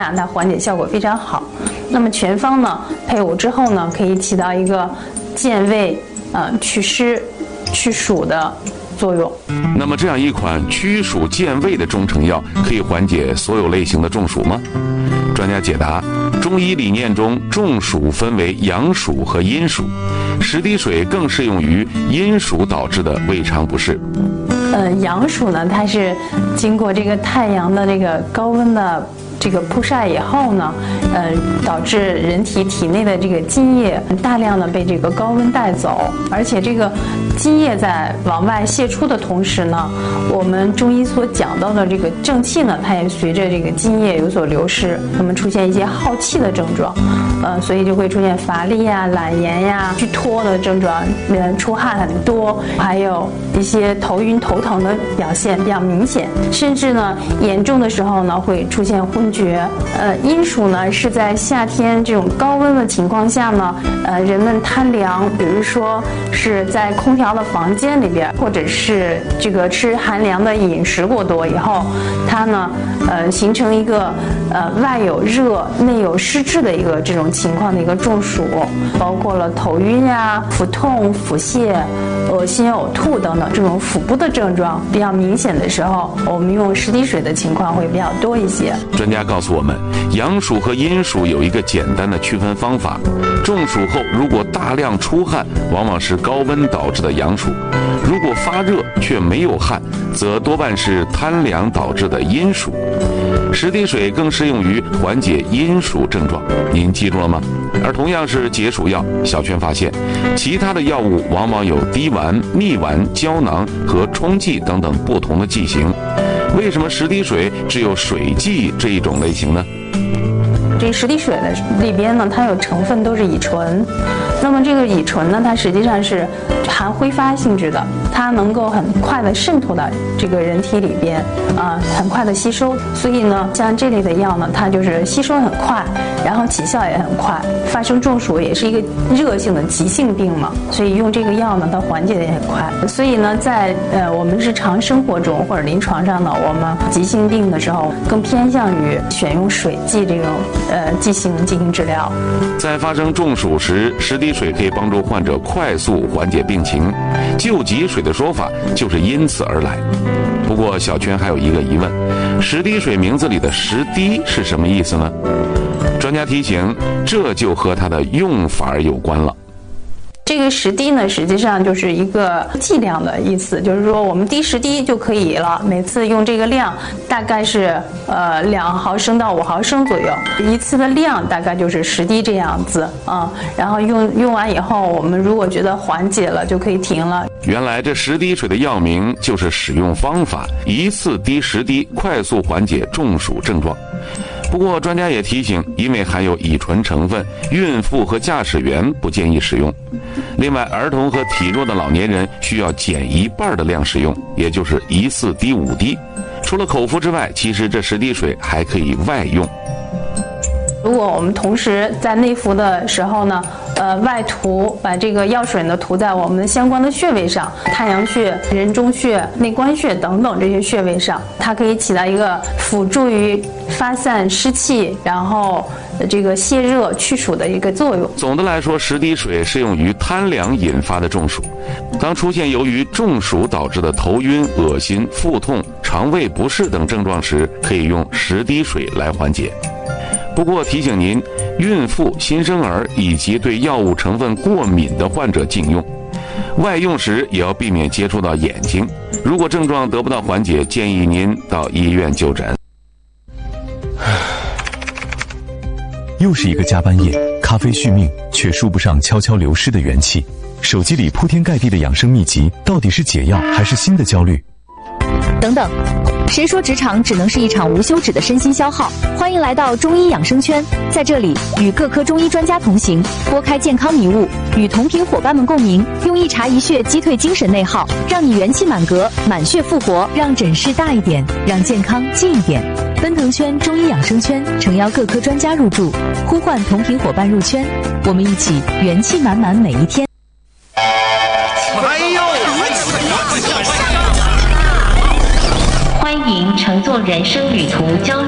它缓解效果非常好。那么全方呢配伍之后呢，可以起到一个健胃、祛湿、祛暑的作用。 那么这样一款驱暑健胃的中成药，可以缓解所有类型的中暑吗？专家解答：中医理念中，中暑分为阳暑和阴暑，十滴水更适用于阴暑导致的胃肠不适。 阳暑呢，它是经过这个太阳的这个高温的这个曝晒以后呢，导致人体内的这个津液大量的被这个高温带走，而且这个津液在往外泄出的同时呢，我们中医所讲到的这个正气呢，它也随着这个津液有所流失，那么出现一些耗气的症状，所以就会出现乏力呀、懒言呀、虚脱的症状，出汗很多，还有一些头晕头疼的表现比较明显，甚至呢严重的时候呢会出现昏厥。阴暑呢是在夏天这种高温的情况下呢，人们贪凉，比如说是在空调的房间里边，或者是这个吃寒凉的饮食过多以后，它呢形成一个外有热内有湿滞的一个这种情况的一个中暑，包括了头晕呀、腹痛、腹泻、恶心、呕吐等等这种腹部的症状比较明显的时候，我们用十滴水的情况会比较多一些。 专家告诉我们，阳暑和阴暑有一个简单的区分方法。中暑后如果大量出汗，往往是高温导致的阳暑；如果发热却没有汗，则多半是贪凉导致的阴暑。十滴水更适用于缓解阴暑症状，您记住了吗？而同样是解暑药，小圈发现，其他的药物往往有滴丸、蜜丸、胶囊和冲剂等等不同的剂型。为什么十滴水只有水剂这一种类型呢？ 这十滴水的里边呢，它有成分都是乙醇，那么这个乙醇呢，它实际上是含挥发性质的，它能够很快的渗透到这个人体里边，很快的吸收。所以呢，像这类的药呢，它就是吸收很快，然后起效也很快。发生中暑也是一个热性的急性病嘛，所以用这个药呢，它缓解的也很快。所以呢，在我们日常生活中或者临床上呢，我们急性病的时候更偏向于选用水剂这种剂型进行治疗。 在发生中暑时，十滴水可以帮助患者快速缓解病情，救急水的说法就是因此而来。不过小圈还有一个疑问，十滴水名字里的十滴是什么意思呢？专家提醒，这就和它的用法有关了。 这个十滴呢，实际上就是一个剂量的意思，就是说我们滴10滴就可以了，每次用这个量大概是2毫升到5毫升左右，一次的量大概就是10滴这样子啊。然后用完以后，我们如果觉得缓解了，就可以停了。 原来这十滴水的药名就是使用方法，一次滴10滴，快速缓解中暑症状。不过专家也提醒，因为含有乙醇成分，孕妇和驾驶员不建议使用。另外，儿童和体弱的老年人需要减1半的量使用，也就是一次滴5滴。除了口服之外，其实这十滴水还可以外用。 如果我们同时在内服的时候呢，外涂，把这个药水呢涂在我们相关的穴位上，太阳穴、人中穴、内关穴等等这些穴位上，它可以起到一个辅助于发散湿气，然后这个泄热祛暑的一个作用。 总的来说，十滴水适用于贪凉引发的中暑。当出现由于中暑导致的头晕、恶心、腹痛、肠胃不适等症状时，可以用十滴水来缓解。不过提醒您，孕妇、新生儿以及对药物成分过敏的患者禁用。外用时也要避免接触到眼睛。如果症状得不到缓解，建议您到医院就诊。 又是一个加班夜，咖啡续命，却输不上悄悄流失的元气。手机里铺天盖地的养生秘籍，到底是解药还是新的焦虑？ 等等，谁说职场只能是一场无休止的身心消耗？欢迎来到中医养生圈，在这里与各科中医专家同行，拨开健康迷雾，与同频伙伴们共鸣，用一茶一穴击退精神内耗，让你元气满格，满血复活，让诊室大一点，让健康近一点。奔腾圈中医养生圈诚邀各科专家入驻，呼唤同频伙伴入圈，我们一起元气满满每一天。 欢迎乘坐人生旅途交流